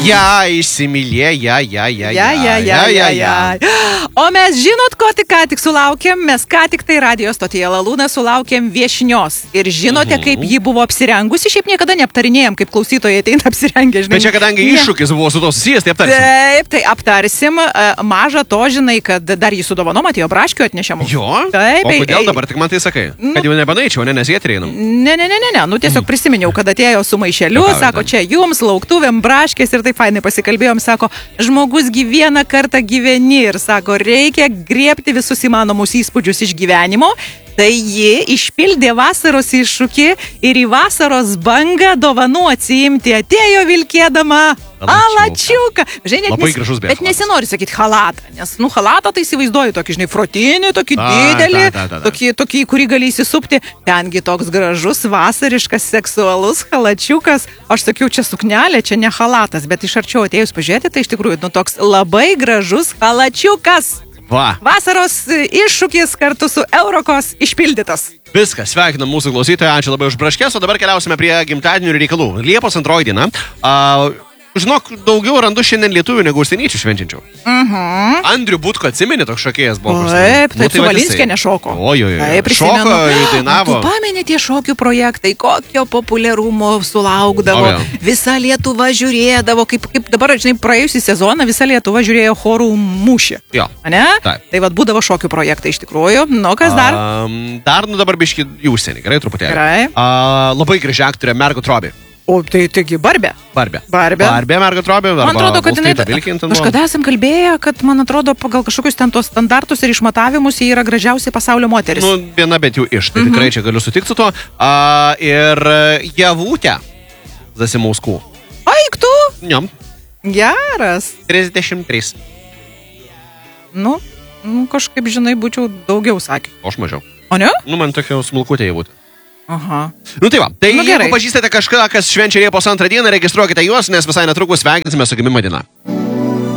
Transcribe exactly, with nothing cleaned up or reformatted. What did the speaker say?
Ja, įsimylė, ja, ja, ja, Ja, ja, ja, ja, ja. O mes žinot, ko tik ką tik sulaukėm? Mes ką tik tai radio stotyje Lalūna sulaukėm viešnios. Ir žinote, kaip ji buvo apsirengusi? Šiaip niekada neaptarinėjom, kaip klausytojai ateina apsirengę, žinai. Bet čia, kadangi iššūkis buvo su to susijęs, tai aptarsim. Taip, tai aptarsim. Maža to, žinai, kad dar jį su dovanom atėjo braškių atnešamų. Jo? Taip. O kodėl dabar tik man tai sakai? Kad jau nebanaičiau, ne, nes jie treinam. Ne, ne, ne, ne, ne. Nu tiesiog prisiminiau, kad atėjo su maišeliu, sako, čia jums lauktuvėm braškės ir taip fainai pasikalbėjom, sako, žmogus gi vieną kartą gyveni ir sako, reikia griebti visus įmanomus įspūdžius iš gyvenimo. Tai ji išpildė vasaros iššūkį ir į vasaros bangą dovanų atsiimti atėjo vilkėdama alačiuką. Žinai, Labai nes, gražus bet nesinori sakyti halatą, nes, nu, halatą tai įsivaizduoju tokį, žinai, frotinį, tokį A, didelį, da, da, da, da. tokį, tokį, kurį gali įsisupti. Tengi toks gražus, vasariškas, seksualus halačiukas. Aš sakiau, čia suknelė, čia ne halatas, bet iš arčiau atėjus pažiūrėti, tai iš tikrųjų, nu, toks labai gražus halačiukas. Va. Vasaros iššūkis kartu su Eurokos išpildytas. Viskas, sveikinam mūsų klausytoją, ačiū labai už braškės, o dabar keliausime prie gimtadienių reikalų. Liepos antroji diena. Uh, žinok, daugiau randu šiandien lietuvių negu užsieniečių švenčiančių. Mhm. Andrių Butko atsimeni, toks šokėjas buvo. Taip, Nu, taip, su va Valinskė jisai. nešoko. Ojoj, Taip, šoko, prisimenu. dainavo. Tu pameni tie šokių projektai, kokio populiarumo sulaukdavo. O, jo. Visa Lietuva žiūrėdavo, kaip, kaip dabar, žinai, praėjusį sezoną visa Lietuva žiūrėjo chorų mūšį. Jo. Ane? Taip. Tai vad būdavo šokių projektai iš tikrųjų. Nu, kas dar? Um, dar, nu dabar biški į užsienį, gerai, truputėlį. Gerai. Uh, labai graži aktorė Margot Robbie. O tai taigi Barbė. Barbė. Barbė. Barbė, Margot Robbie. Man atrodo, kad jinai... Kažkada esam kalbėję, kad, man atrodo, pagal kažkokius ten tos standartus ir išmatavimus jie yra gražiausiai pasaulio moteris. Nu, viena bet jau iš, tai tikrai čia galiu sutikti su to. Uh, ir Javutė Zasimauskų. Aik tu! Jom. Geras. trisdešimt trys. Nu, nu, kažkaip, žinai, būčiau daugiau sakė. O aš mažiau. O ne? Nu, man tokia smulkutė Javutė. Aha. Nu tai va, tai Nu, jeigu gerai. pažįstate kažką, kas švenčia Liepos antrą dieną, registruokite juos, nes visai netrukus sveikinsime su gimimo diena.